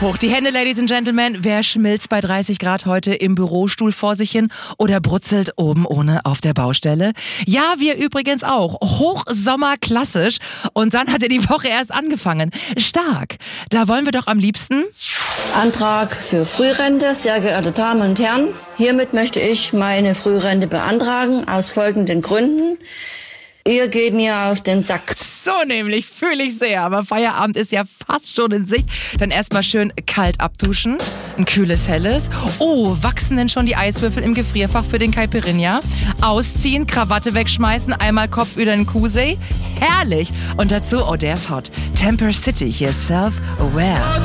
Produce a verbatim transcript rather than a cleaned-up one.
Hoch die Hände, Ladies and Gentlemen. Wer schmilzt bei dreißig Grad heute im Bürostuhl vor sich hin oder brutzelt oben ohne auf der Baustelle? Ja, wir übrigens auch. Hochsommer klassisch. Und dann hat ja die Woche erst angefangen. Stark. Da wollen wir doch am liebsten... Antrag für Frührente, sehr geehrte Damen und Herren. Hiermit möchte ich meine Frührente beantragen, aus folgenden Gründen. Ihr geht mir auf den Sack. So nämlich, fühle ich sehr. Aber Feierabend ist ja fast schon in Sicht. Dann erstmal schön kalt abduschen. Ein kühles Helles. Oh, wachsen denn schon die Eiswürfel im Gefrierfach für den Caipirinha? Ausziehen, Krawatte wegschmeißen, einmal Kopf über den Kusei. Herrlich. Und dazu, oh, der ist hot. Temper City, hier self-aware.